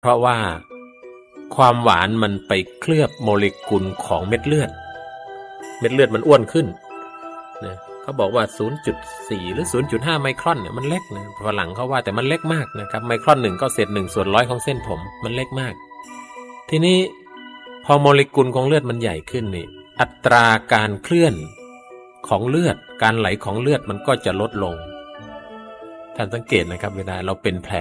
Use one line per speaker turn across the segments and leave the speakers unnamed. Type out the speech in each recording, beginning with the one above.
เพราะว่าความหวานมันไปเคลือบโมเลกุลของเม็ดเลือดมันอ้วนขึ้นนะเขาบอกว่า 0.4 หรือ 0.5 ไมครอนเนี่ยมันเล็กนะฝรั่งเขาว่าแต่มันเล็กมากนะครับไมครอน1ก็เศษ1/100ของเส้นผมมันเล็กมากทีนี้พอโมเลกุลของเลือดมันใหญ่ขึ้นนี่อัตราการเคลื่อนของเลือดการไหลของเลือดมันก็จะลดลงท่านสังเกตนะครับเวลาเราเป็นแผล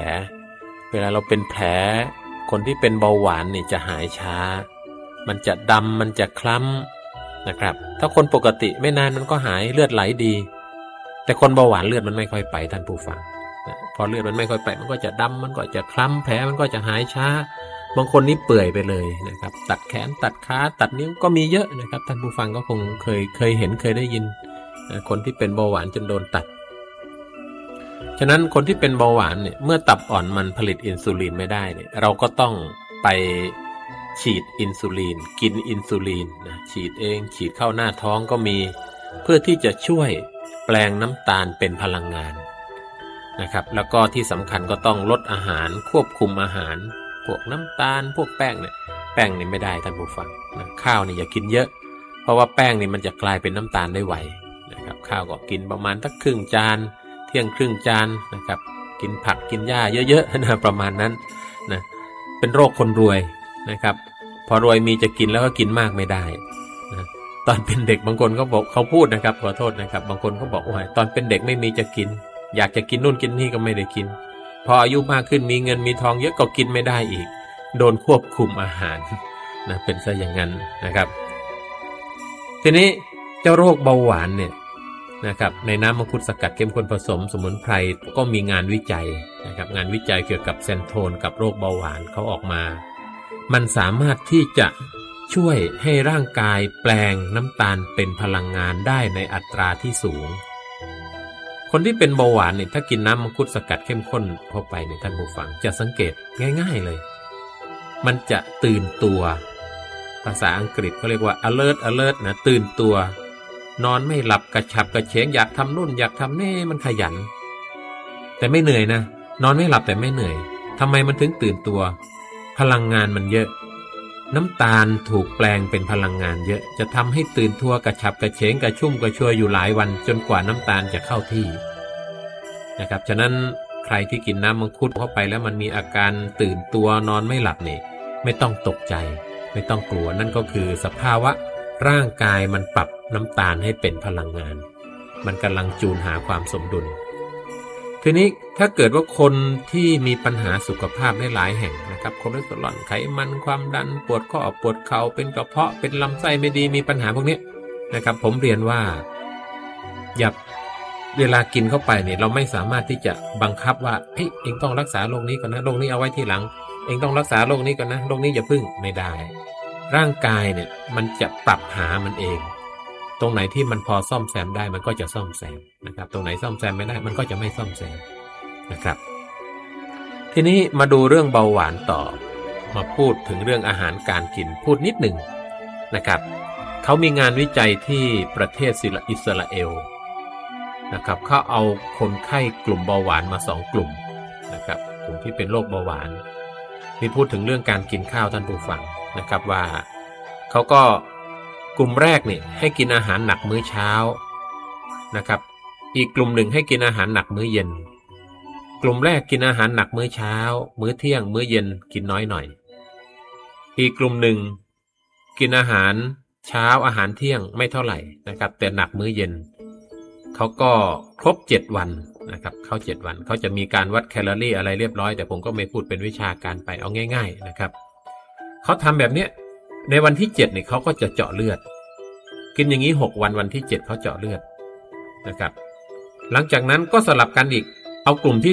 คนที่เป็นเบาหวานนี่จะหายช้ามันจะดำมันจะคล้ำนะครับถ้าคนปกติไม่นานมันก็หายเลือดไหลดีแต่คนเบาหวานเลือดมันไม่ค่อยไปท่านผู้ฟังพอเลือดมันไม่ค่อยไปมันก็จะดำมันก็จะคล้ำแผลมันก็จะหายช้าบางคนนี่เปื่อยไปเลยนะครับตัดแขนตัดขาตัดนิ้วก็มีเยอะนะครับท่านผู้ฟังก็คงเคยเห็นเคยได้ยินคนที่เป็นเบาหวานจนโดนตัดฉะนั้นคนที่เป็นเบาหวานเนี่ยเมื่อตับอ่อนมันผลิตอินซูลินไม่ได้เนี่ยเราก็ต้องไปฉีดอินซูลินกินอินซูลินนะฉีดเองฉีดเข้าหน้าท้องก็มีเพื่อที่จะช่วยแปลงน้ำตาลเป็นพลังงานนะครับแล้วก็ที่สำคัญก็ต้องลดอาหารควบคุมอาหารพวกน้ำตาลพวกแป้งเนี่ยไม่ได้ท่านผู้ฟังนะข้าวนี่อย่ากินเยอะเพราะว่าแป้งนี่มันจะกลายเป็นน้ำตาลได้ไวนะครับข้าวก็กินประมาณสักครึ่งจานเที่ยงครึ่งจานนะครับกินผักกินหญ้าเยอะๆนะประมาณนั้นนะเป็นโรคคนรวยนะครับพอรวยมีจะกินแล้วก็กินมากไม่ได้นะตอนเป็นเด็กบางคนก็บอกเขาพูดนะครับขอโทษนะครับบางคนก็บอกว่าตอนเป็นเด็กไม่มีจะกินอยากจะกินนู่นกินนี่ก็ไม่ได้กินพออายุมากขึ้นมีเงินมีทองเยอะก็กินไม่ได้อีกโดนควบคุมอาหารนะเป็นซะอย่างนั้นนะครับทีนี้เจ้าโรคเบาหวานเนี่ยนะครับในน้ำมังคุดสกัดเข้มข้นผสมสมุนไพรก็มีงานวิจัยนะครับงานวิจัยเกี่ยวกับเซนโทนกับโรคเบาหวานเขาออกมามันสามารถที่จะช่วยให้ร่างกายแปลงน้ำตาลเป็นพลังงานได้ในอัตราที่สูงคนที่เป็นเบาหวานเนี่ยถ้ากินน้ำมังคุดสกัดเข้มข้นเข้าไปในท่านผู้ฟังจะสังเกตง่ายๆเลยมันจะตื่นตัวภาษาอังกฤษเขาเรียกว่า alert นะตื่นตัวนอนไม่หลับกระฉับกระเฉงอยากทำนู่นอยากทำนี่มันขยันแต่ไม่เหนื่อยนะนอนไม่หลับแต่ไม่เหนื่อยทำไมมันถึงตื่นตัวพลังงานมันเยอะน้ำตาลถูกแปลงเป็นพลังงานเยอะจะทำให้ตื่นตัวกระฉับกระเฉงกระชุ่มกระชวยอยู่หลายวันจนกว่าน้ำตาลจะเข้าที่นะครับฉะนั้นใครที่กินน้ำมังคุดเข้าไปแล้วมันมีอาการตื่นตัวนอนไม่หลับนี่ไม่ต้องตกใจไม่ต้องกลัวนั่นก็คือสภาวะร่างกายมันปรับน้ำตาลให้เป็นพลังงานมันกำลังจูนหาความสมดุลทีนี้ถ้าเกิดว่าคนที่มีปัญหาสุขภาพหลายแห่งนะครับคอเลสเตอรอลไขมันความดันปวดข้อปวดเข่าเป็นกระเพาะเป็นลำไส้ไม่ดีมีปัญหาพวกนี้นะครับผมเรียนว่าอย่าเวลากินเข้าไปเนี่ยเราไม่สามารถที่จะบังคับว่าเองต้องรักษาโรคนี้ก่อนนะโรคนี้เอาไว้ทีหลังเองต้องรักษาโรคนี้ก่อนนะโรคนี้อย่าพึ่งไม่ได้ร่างกายเนี่ยมันจะปรับหามันเองตรงไหนที่มันพอซ่อมแซมได้มันก็จะซ่อมแซมนะครับตรงไหนซ่อมแซมไม่ได้มันก็จะไม่ซ่อมแซมนะครับทีนี้มาดูเรื่องเบาหวานต่อมาพูดถึงเรื่องอาหารการกินพูดนิดหนึ่งนะครับเขามีงานวิจัยที่ประเทศอิสราเอลนะครับเขาเอาคนไข้กลุ่มเบาหวานมา2กลุ่มนะครับกลุ่มที่เป็นโรคเบาหวานมีพูดถึงเรื่องการกินข้าวท่านผู้ฟังนะครับว่าเขาก็กลุ่มแรกนี่ให้กินอาหารหนักมื้อเช้านะครับอีกกลุ่มหนึ่งให้กินอาหารหนักมื้อเย็นกลุ่มแรกกินอาหารหนักมื้อเช้ามื้อเที่ยงมื้อเย็นกินน้อยหน่อยอีกกลุ่มหนึ่งกินอาหารเช้าอาหารเที่ยงไม่เท่าไหร่นะครับแต่หนักมื้อเย็นเขาก็ครบ7วันนะครับเข้า7วันเขาจะมีการวัดแคลอรี่อะไรเรียบร้อยแต่ผมก็ไม่พูดเป็นวิชาการไปเอาง่ายๆนะครับเขาทำแบบเนี้ยในวันที่7เนี่ยเขาก็จะเจาะเลือดกินอย่างนี้6วันวันที่7เขาเจาะเลือดนะครับหลังจากนั้นก็สลับกันอีกเอากลุ่มที่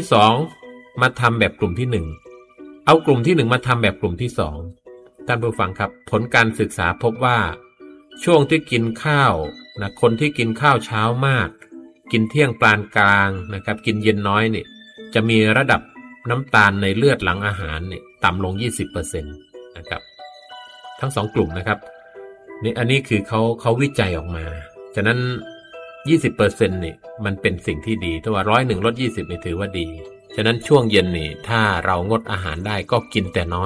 2มาทำแบบกลุ่มที่1เอากลุ่มที่1มาทำแบบกลุ่มที่2ท่านผู้ฟังครับผลการศึกษาพบว่าช่วงที่กินข้าวนะคนที่กินข้าวเช้ามากกินเที่ยงปานกลางนะครับกินเย็นน้อยเนี่ยจะมีระดับน้ำตาลในเลือดหลังอาหารเนี่ยต่ำลง 20% นะครับทั้ง2กลุ่มนะครับนี่อันนี้คือเขาวิจัยออกมาฉะนั้น 20% นี่มันเป็นสิ่งที่ดีถ้าว่า100ลด20นี่ถือว่าดีฉะนั้นช่วงเย็นนี่ถ้าเรางดอาหารได้ก็กินแต่น้อย